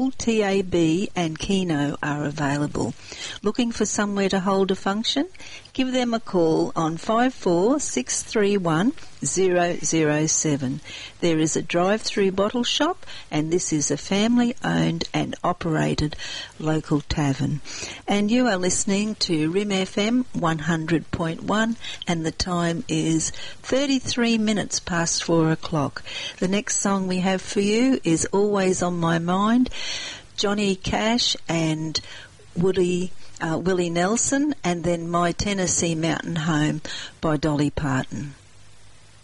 TAB and Keno are available. Looking for somewhere to hold a function? Give them a call on 54631007. There is a drive-through bottle shop, and this is a family-owned and operated local tavern. And you are listening to RIM FM 100.1, and the time is 33 minutes past 4 o'clock. The next song we have for you is Always on My Mind, Johnny Cash and Willie Nelson, and then My Tennessee Mountain Home by Dolly Parton.